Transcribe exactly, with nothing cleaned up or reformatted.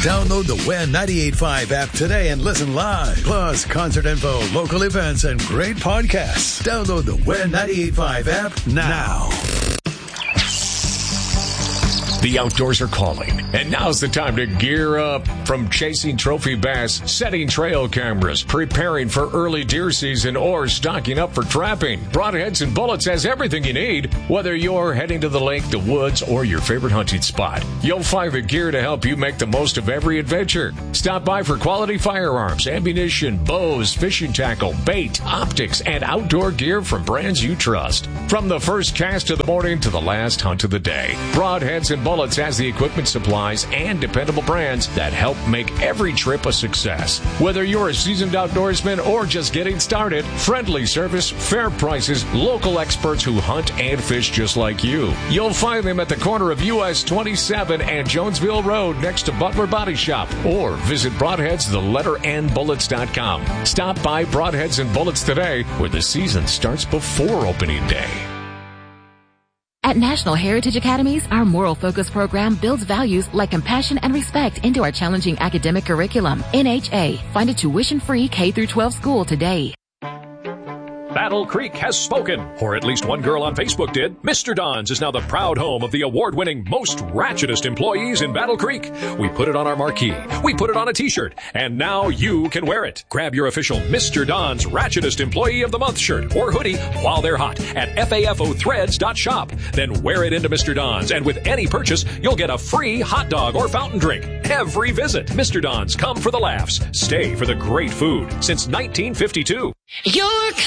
Download the Win ninety-eight point five app today and listen live. Plus, concert info, local events, and great podcasts. Download the Win ninety-eight point five app now. The outdoors are calling, and now's the time to gear up. From chasing trophy bass, setting trail cameras, preparing for early deer season, or stocking up for trapping, Broadheads and Bullets has everything you need. Whether you're heading to the lake, the woods, or your favorite hunting spot, you'll find the gear to help you make the most of every adventure. Stop by for quality firearms, ammunition, bows, fishing tackle, bait, optics, and outdoor gear from brands you trust. From the first cast of the morning to the last hunt of the day, Broadheads and Bullets Bullets has the equipment, supplies, and dependable brands that help make every trip a success. Whether you're a seasoned outdoorsman or just getting started, friendly service, fair prices, local experts who hunt and fish just like you. You'll find them at the corner of U S twenty-seven and Jonesville Road next to Butler Body Shop, or visit Broadheads, the letter N bullets dot com. Stop by Broadheads and Bullets today, where the season starts before opening day. At National Heritage Academies, our moral focus program builds values like compassion and respect into our challenging academic curriculum. N H A, find a tuition-free K through twelve school today. Battle Creek has spoken, or at least one girl on Facebook did. Mister Don's is now the proud home of the award-winning most ratchetest employees in Battle Creek. We put it on our marquee, we put it on a t-shirt, and now you can wear it. Grab your official Mister Don's Ratchetest Employee of the Month shirt or hoodie while they're hot at fafo threads dot shop. Then wear it into Mister Don's, and with any purchase, you'll get a free hot dog or fountain drink. Every visit. Mister Don's, come for the laughs, stay for the great food. Since nineteen fifty-two. Your